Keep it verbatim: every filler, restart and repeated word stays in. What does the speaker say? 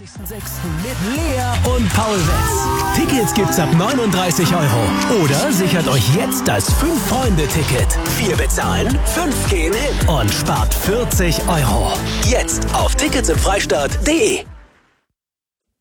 einunddreißigsten sechsten mit Lea und Paul Wetz. Tickets gibt's ab neununddreißig Euro. Oder sichert euch jetzt das fünf-Freunde-Ticket. Vier bezahlen, fünf gehen hin und spart vierzig Euro. Jetzt auf tickets im Freistaat punkt de.